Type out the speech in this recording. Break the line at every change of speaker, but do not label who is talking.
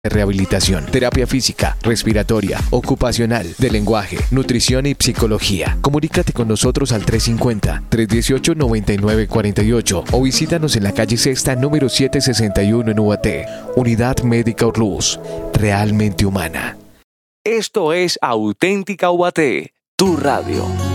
de rehabilitación, terapia física, respiratoria, ocupacional, de lenguaje, nutrición y psicología. Comunícate con nosotros al 350-318-9948 o visítanos en la calle Sexta número 761 en Ubaté. Unidad Médica Urlús, realmente humana.
Esto es Auténtica Ubaté, tu radio.